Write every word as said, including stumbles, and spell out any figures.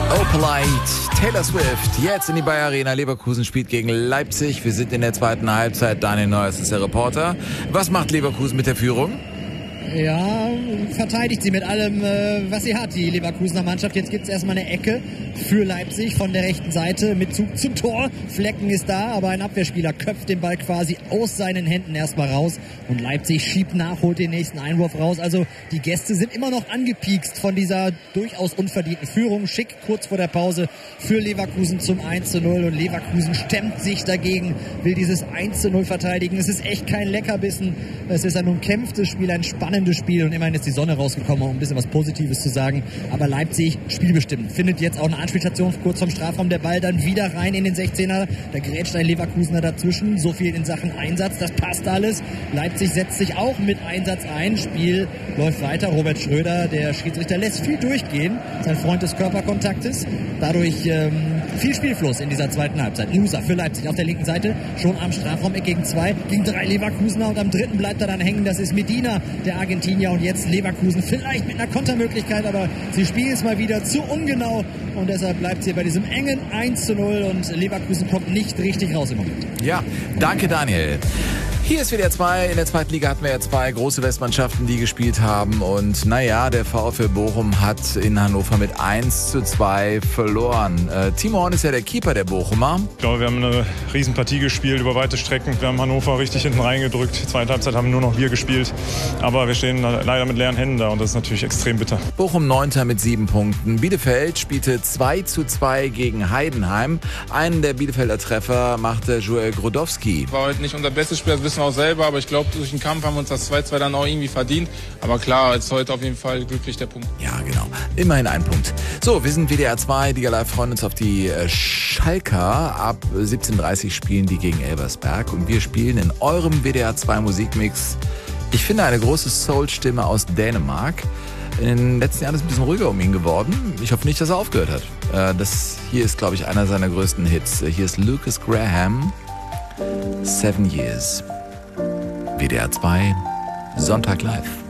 Opalite, Taylor Swift, jetzt in die Bayer Arena. Leverkusen spielt gegen Leipzig. Wir sind in der zweiten Halbzeit. Daniel Neuers ist der Reporter. Was macht Leverkusen mit der Führung? Ja, verteidigt sie mit allem, was sie hat, die Leverkusener Mannschaft. Jetzt gibt es erstmal eine Ecke für Leipzig von der rechten Seite mit Zug zum Tor. Flecken ist da, aber ein Abwehrspieler köpft den Ball quasi aus seinen Händen erstmal raus. Und Leipzig schiebt nach, holt den nächsten Einwurf raus. Also die Gäste sind immer noch angepiekst von dieser durchaus unverdienten Führung. Schick kurz vor der Pause für Leverkusen zum eins zu null. Und Leverkusen stemmt sich dagegen, will dieses eins zu null verteidigen. Es ist echt kein Leckerbissen. Es ist ein umkämpftes Spiel, ein spannendes Spiel, und immerhin ist die Sonne rausgekommen, um ein bisschen was Positives zu sagen. Aber Leipzig spielbestimmt, findet jetzt auch eine Anspielstation kurz vom Strafraum, der Ball dann wieder rein in den sechzehner. Da grätscht ein Leverkusener dazwischen. So viel in Sachen Einsatz, das passt alles. Leipzig setzt sich auch mit Einsatz ein. Spiel läuft weiter. Robert Schröder, der Schiedsrichter, lässt viel durchgehen. Sein Freund des Körperkontaktes. Dadurch ähm, viel Spielfluss in dieser zweiten Halbzeit. Musa für Leipzig auf der linken Seite, schon am Strafraum gegen zwei, gegen drei Leverkusener, und am dritten bleibt er dann hängen. Das ist Medina, der Argentinier, und jetzt Leverkusen vielleicht mit einer Kontermöglichkeit, aber sie spielen es mal wieder zu ungenau, und deshalb bleibt sie bei diesem engen eins zu null und Leverkusen kommt nicht richtig raus im Moment. Ja, danke Daniel. Hier ist W D R zwei. In der zweiten Liga hatten wir ja zwei große Westmannschaften, die gespielt haben. Und naja, der VfL Bochum hat in Hannover mit eins zu zwei verloren. Äh, Timo Horn ist ja der Keeper der Bochumer. Ich glaube, wir haben eine Riesenpartie gespielt über weite Strecken. Wir haben Hannover richtig hinten reingedrückt. Zweite Halbzeit haben nur noch wir gespielt. Aber wir stehen leider mit leeren Händen da, und das ist natürlich extrem bitter. Bochum Neunter mit sieben Punkten. Bielefeld spielte zwei zu zwei gegen Heidenheim. Einen der Bielefelder Treffer machte Joel Grodowski. War heute nicht unser bestes Spiel, das wissen wir auch selber, aber ich glaube, durch den Kampf haben wir uns das zwei zu zwei dann auch irgendwie verdient. Aber klar, jetzt heute auf jeden Fall glücklich der Punkt. Ja, genau. Immerhin ein Punkt. So, wir sind W D R zwei, Liga Live, freuen uns auf die äh, Schalker. Ab siebzehn Uhr dreißig spielen die gegen Elversberg, und wir spielen in eurem W D R zwei Musikmix, ich finde, eine große Soul-Stimme aus Dänemark. In den letzten Jahren ist es ein bisschen ruhiger um ihn geworden. Ich hoffe nicht, dass er aufgehört hat. Äh, das hier ist, glaube ich, einer seiner größten Hits. Hier ist Lucas Graham, Seven Years. W D R zwei, Sonntag live.